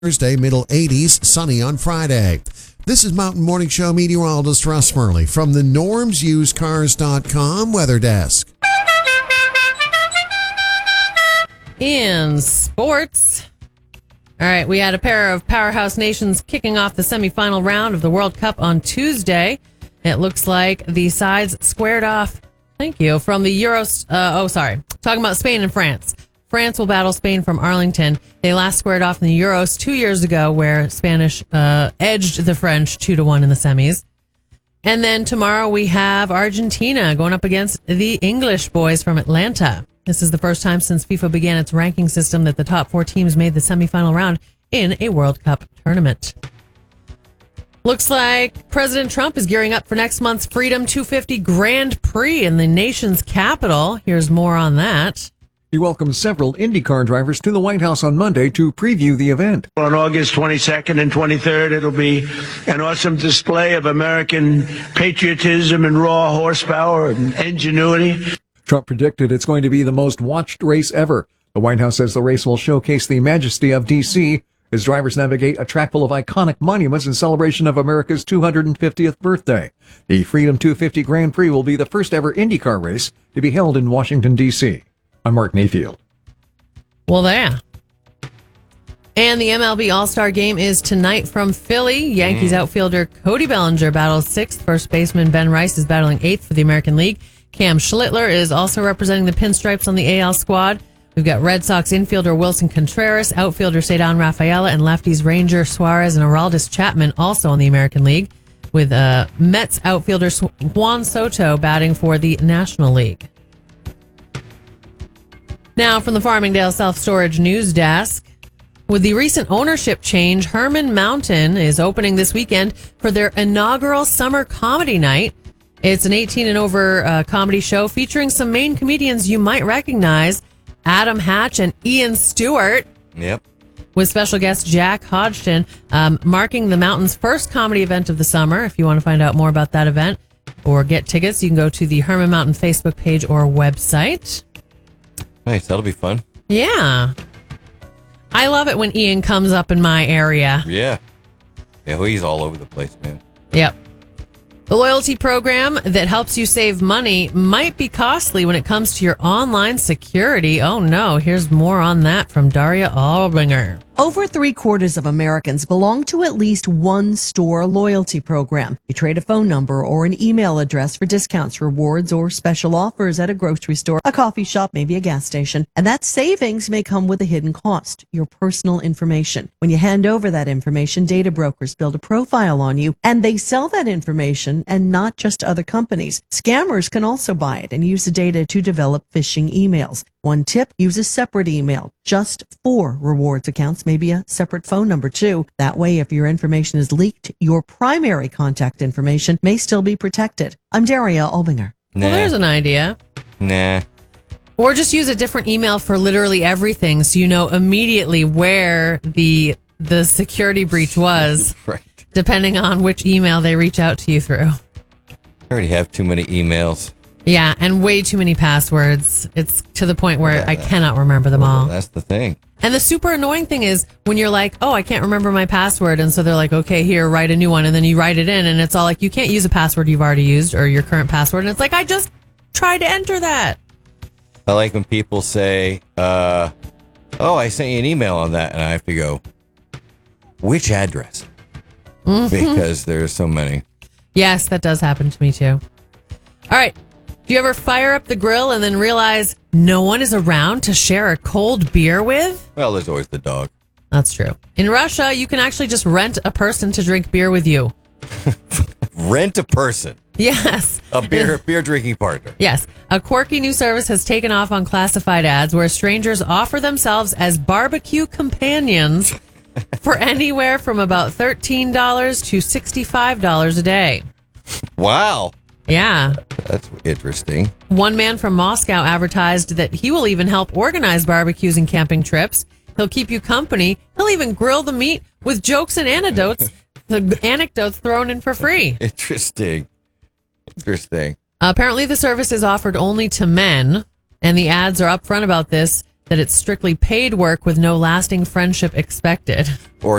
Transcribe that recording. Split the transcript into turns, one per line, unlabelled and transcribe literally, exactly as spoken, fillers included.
Thursday, middle eighties, sunny on Friday. This is Mountain Morning Show meteorologist Russ Murley from the norms used cars dot com weather desk.
In sports, all right, we had a pair of powerhouse nations kicking off the semifinal round of the World Cup on Tuesday. It looks like the sides squared off. Thank you. From the Euros. Uh, oh, sorry. Talking about Spain and France. France will battle Spain from Arlington. They last squared off in the Euros two years ago, where Spanish uh, edged the French two to one in the semis. And then tomorrow we have Argentina going up against the English boys from Atlanta. This is the first time since FIFA began its ranking system that the top four teams made the semifinal round in a World Cup tournament. Looks like President Trump is gearing up for next month's Freedom two fifty Grand Prix in the nation's capital. Here's more on that.
He welcomed several IndyCar drivers to the White House on Monday to preview the event.
On August twenty-second and twenty-third, it'll be an awesome display of American patriotism and raw horsepower and ingenuity.
Trump predicted it's going to be the most watched race ever. The White House says the race will showcase the majesty of D C as drivers navigate a track full of iconic monuments in celebration of America's two hundred fiftieth birthday. The Freedom two fifty Grand Prix will be the first ever IndyCar race to be held in Washington, D C I'm Mark Mayfield.
Well, there. And the M L B All-Star Game is tonight from Philly. Yankees mm. outfielder Cody Bellinger battles sixth. First baseman Ben Rice is battling eighth for the American League. Cam Schlittler is also representing the Pinstripes on the A L squad. We've got Red Sox infielder Wilson Contreras, outfielder Cedar Rafaela, and lefties Ranger Suarez and Aroldis Chapman also on the American League, with uh, Mets outfielder Juan Soto batting for the National League. Now from the Farmingdale Self-Storage News Desk. With the recent ownership change, Herman Mountain is opening this weekend for their inaugural summer comedy night. It's an eighteen and over uh, comedy show featuring some main comedians you might recognize, Adam Hatch and Ian Stewart.
Yep.
With special guest Jack Hodgson, um, marking the Mountain's first comedy event of the summer. If you want to find out more about that event or get tickets, you can go to the Herman Mountain Facebook page or website.
Nice, that'll be fun.
Yeah. I love it when Ian comes up in my area.
Yeah. Yeah, well, he's all over the place, man.
Yep. The loyalty program that helps you save money might be costly when it comes to your online security. Oh, no. Here's more on that from Daria Albinger.
Over three quarters of Americans belong to at least one store loyalty program. You trade a phone number or an email address for discounts, rewards, or special offers at a grocery store, a coffee shop, maybe a gas station. And that savings may come with a hidden cost, your personal information. When you hand over that information, data brokers build a profile on you, and they sell that information and not just other companies. Scammers can also buy it and use the data to develop phishing emails. One tip, use a separate email just for rewards accounts, maybe a separate phone number too. That way, if your information is leaked, your primary contact information may still be protected. I'm Daria Albinger.
Nah.
Well, there's an idea.
Nah.
Or just use a different email for literally everything so you know immediately where the the security breach was,
Right.
depending on which email they reach out to you through.
I already have too many emails.
Yeah, and way too many passwords. It's to the point where
Yeah,
I cannot remember them all.
That's the thing.
And the super annoying thing is when you're like, oh, I can't remember my password. And so they're like, okay, here, write a new one. And then you write it in and it's all like, you can't use a password you've already used or your current password. And it's like, I just tried to enter that.
I like when people say, uh, oh, I sent you an email on that. And I have to go, which address? Mm-hmm. Because there's so many.
Yes, that does happen to me too. All right. Do you ever fire up the grill and then realize no one is around to share a cold beer with?
Well, there's always the dog.
That's true. In Russia, you can actually just rent a person to drink beer with you.
Rent a person.
Yes.
A beer beer drinking partner.
Yes. A quirky new service has taken off on classified ads where strangers offer themselves as barbecue companions for anywhere from about thirteen dollars to sixty-five dollars a day.
Wow.
Yeah.
That's interesting.
One man from Moscow advertised that he will even help organize barbecues and camping trips. He'll keep you company. He'll even grill the meat with jokes and anecdotes, the anecdotes thrown in for free.
Interesting. Interesting.
Uh, apparently, the service is offered only to men, and the ads are upfront about this. that it's strictly paid work with no lasting friendship expected.
Or